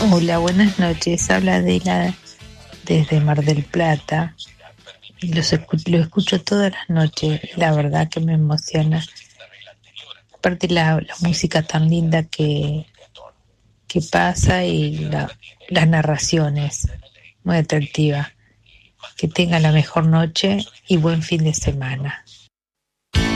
Hola, buenas noches. Habla Adela desde Mar del Plata. Y lo escucho todas las noches. La verdad que me emociona. Aparte la música tan linda que pasa y las narraciones. Muy atractiva. Que tenga la mejor noche y buen fin de semana.